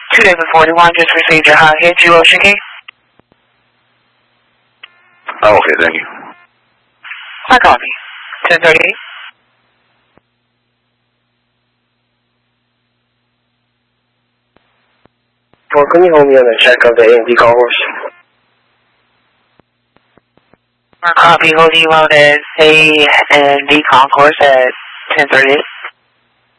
2 David 41, just received your hot hit. You Ocean King? Oh, okay, thank you. I copy. 1038. Well, can you hold me on a check of the AMD Concourse? I copy. Holding you on as AMD Concourse at 1038.